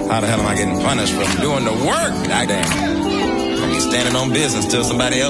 How the hell am I getting punished for doing the work? Goddamn. I'm gonna be standing on business till somebody else